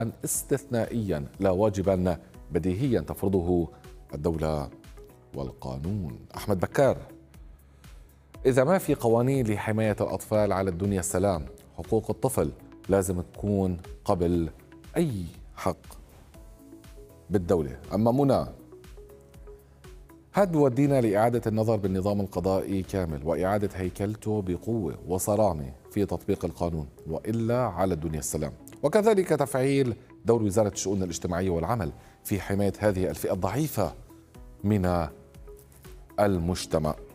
استثنائيا لا واجبا بديهيا تفرضه الدولة والقانون. أحمد بكار: إذا ما في قوانين لحماية الأطفال على الدنيا السلام، حقوق الطفل لازم تكون قبل أي حق بالدولة. أما منى: هاد بودينا لإعادة النظر بالنظام القضائي كامل وإعادة هيكلته بقوة وصرامة في تطبيق القانون، وإلا على الدنيا السلام. وكذلك تفعيل دور وزارة الشؤون الاجتماعية والعمل في حماية هذه الفئة الضعيفة من المجتمع.